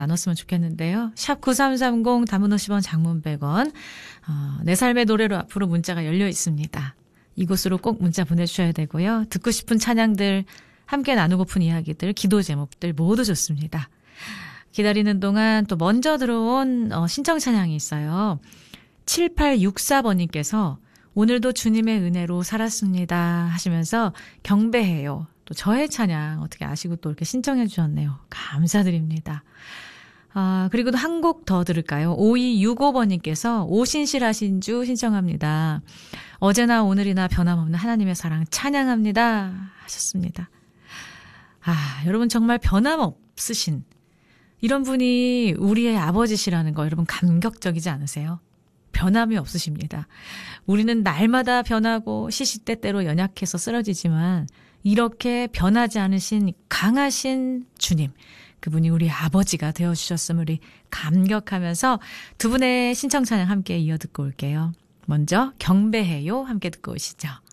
나눴으면 좋겠는데요. 샵 9330 단문 50원 장문 100원. 내 삶의 노래로 앞으로 문자가 열려 있습니다. 이곳으로 꼭 문자 보내주셔야 되고요. 듣고 싶은 찬양들, 함께 나누고픈 이야기들, 기도 제목들 모두 좋습니다. 기다리는 동안 또 먼저 들어온 신청 찬양이 있어요. 7864번님께서 오늘도 주님의 은혜로 살았습니다 하시면서 경배해요. 또 저의 찬양 어떻게 아시고 또 이렇게 신청해 주셨네요. 감사드립니다. 그리고 또 한 곡 더 들을까요? 5265번님께서 오신실하신 주 신청합니다. 어제나 오늘이나 변함없는 하나님의 사랑 찬양합니다 하셨습니다. 여러분 정말 변함없으신 이런 분이 우리의 아버지시라는 거 여러분 감격적이지 않으세요? 변함이 없으십니다. 우리는 날마다 변하고 시시때때로 연약해서 쓰러지지만 이렇게 변하지 않으신 강하신 주님, 그분이 우리 아버지가 되어주셨음을 우리 감격하면서 두 분의 신청 찬양 함께 이어 듣고 올게요. 먼저 경배해요 함께 듣고 오시죠.